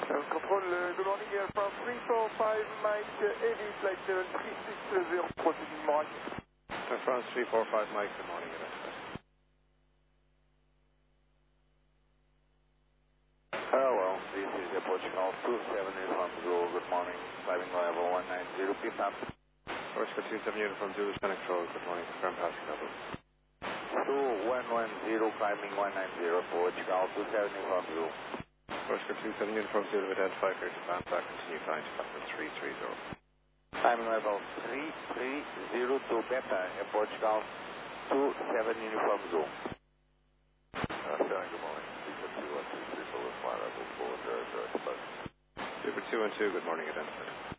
Control, good morning, from 345 Mike, heavy flight 7360, proceeding Morag. France 345 Mike, good morning. Hello, this is the Portugal 27 Uniform Zulu, good morning, climbing level 190, PPAP. Portugal 27 Uniform Zulu, Span Control, good morning, confirm passing level. 2110, climbing 190, Portugal 27 Uniform Zulu. Portugal 27 Uniform Zulu, identify clear to plan back, continue flying to Papa 330. Climbing level 3302 Beta, Portugal 27 Uniform Zulu. Good morning, Super 212, Super 212, Super 212, good morning, identified.